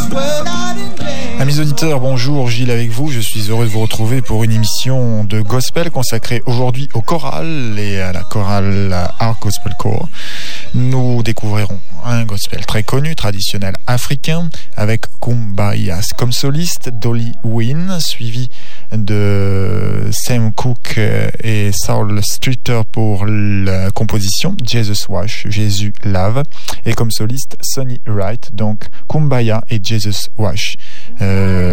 Amis auditeurs, bonjour, Gilles avec vous. Je suis heureux de vous retrouver pour une émission de gospel consacrée aujourd'hui au choral et à la chorale Art Gospel Choir. Nous découvrirons un gospel très connu, traditionnel africain, avec Kumbaya comme soliste, Dolly Wynne, suivi de Sam Cooke et Saul Streeter pour la composition, Jesus Wash, Jésus lave, et comme soliste, Sonny Wright, donc Kumbaya et Jesus Wash.